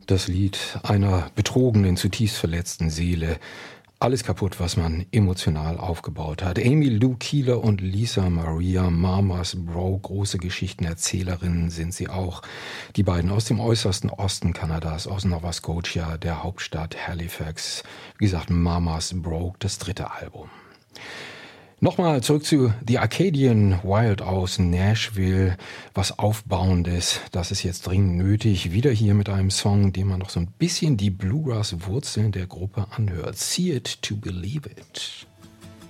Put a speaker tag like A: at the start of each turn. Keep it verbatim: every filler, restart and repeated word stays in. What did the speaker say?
A: Das Lied einer betrogenen, zutiefst verletzten Seele. Alles kaputt, was man emotional aufgebaut hat. Amy Lou Keeler und Lisa Maria Mamas Bro, große Geschichtenerzählerinnen sind sie auch. Die beiden aus dem äußersten Osten Kanadas, aus Nova Scotia, der Hauptstadt Halifax. Wie gesagt, Mamas Bro, das dritte Album. Nochmal zurück zu The Arcadian Wild aus Nashville. Was Aufbauendes, das ist jetzt dringend nötig. Wieder hier mit einem Song, dem man noch so ein bisschen die Bluegrass-Wurzeln der Gruppe anhört. See it to believe it.